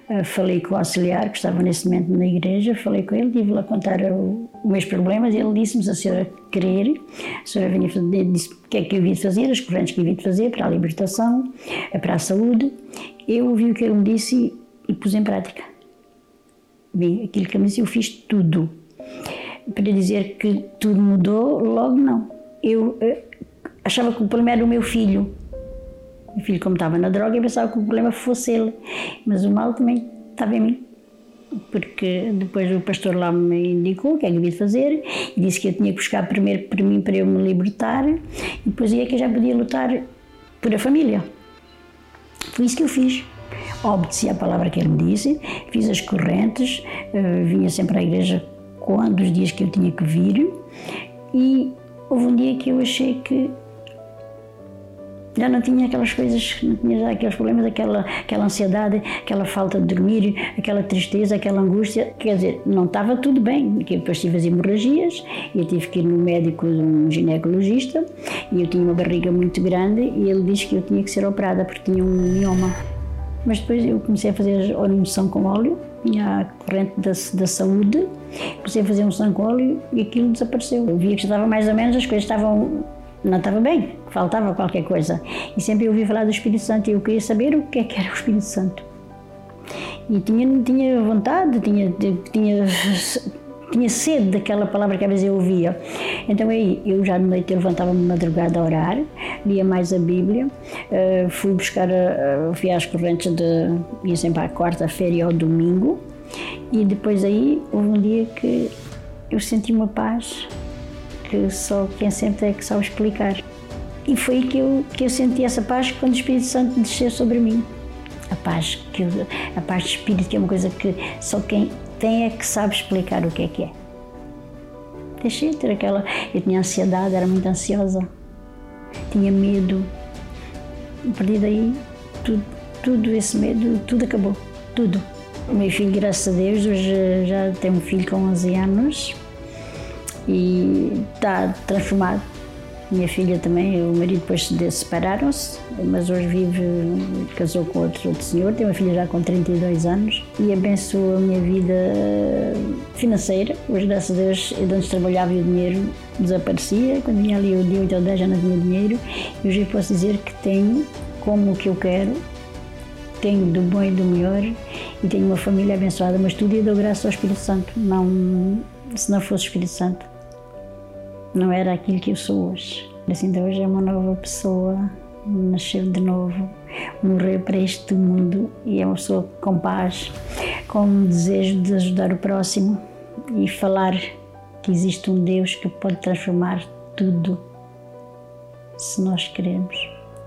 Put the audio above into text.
Falei com o auxiliar, que estava nesse momento na igreja, falei com ele, tive-lhe a contar os meus problemas, e ele disse-me, se a senhora querer, a senhora vinha fazer, disse o que é que eu havia de fazer, as correntes que eu havia de fazer para a libertação, para a saúde. Eu ouvi o que ele me disse e pus em prática. Bem, aquilo que ele me disse, eu fiz tudo. Para dizer que tudo mudou, logo não. Eu achava que o problema era o meu filho. O filho, como estava na droga, eu pensava que o problema fosse ele. Mas o mal também estava em mim. Porque depois o pastor lá me indicou o que é que eu havia de fazer e disse que eu tinha que buscar primeiro para mim, para eu me libertar, e depois aí é que eu já podia lutar por a família. Foi isso que eu fiz. Obedeci à palavra que ele me disse, fiz as correntes, vinha sempre à igreja quando os dias que eu tinha que vir, e houve um dia que eu achei que já não tinha aquelas coisas, não tinha já aqueles problemas, aquela ansiedade, aquela falta de dormir, aquela tristeza, aquela angústia. Quer dizer, não estava tudo bem, porque eu depois tive as hemorragias, e eu tive que ir no médico, um ginecologista, e eu tinha uma barriga muito grande, e ele disse que eu tinha que ser operada porque tinha um mioma. Mas depois eu comecei a fazer a unção com óleo, tinha a corrente da saúde, comecei a fazer unção com óleo e aquilo desapareceu. Eu via que estava mais ou menos, as coisas não estava bem, faltava qualquer coisa. E sempre eu ouvi falar do Espírito Santo e eu queria saber o que era o Espírito Santo. E tinha vontade, tinha sede daquela palavra que às vezes eu ouvia. Então aí, eu já de noite levantava-me de madrugada a orar, lia mais a Bíblia, fui buscar, fui às correntes ia sempre à quarta-feira e ao domingo, e depois aí houve um dia que eu senti uma paz que só quem sente é que sabe explicar. E foi aí que eu senti essa paz quando o Espírito Santo desceu sobre mim. A paz de espírito, que é uma coisa que só quem tem é que sabe explicar o que é. Deixei de ter aquela... Eu tinha ansiedade, era muito ansiosa, tinha medo. A partir daí, tudo esse medo, tudo acabou, tudo. O meu filho, graças a Deus, hoje já tem um filho com 11 anos e está transformado. Minha filha também, o marido depois separaram-se, mas hoje casou com outro senhor, tem uma filha já com 32 anos e abençoou a minha vida financeira. Hoje, graças a Deus, eu antes trabalhava e o dinheiro desaparecia, quando vinha ali o dia 8 ou 10 já não tinha dinheiro, e hoje eu posso dizer que tenho como o que eu quero, tenho do bom e do melhor e tenho uma família abençoada, mas tudo eu dou graças ao Espírito Santo. Não, se não fosse o Espírito Santo, não era aquilo que eu sou hoje. Assim, de hoje é uma nova pessoa, nasceu de novo, morreu para este mundo e é uma pessoa com paz, com desejo de ajudar o próximo e falar que existe um Deus que pode transformar tudo, se nós queremos.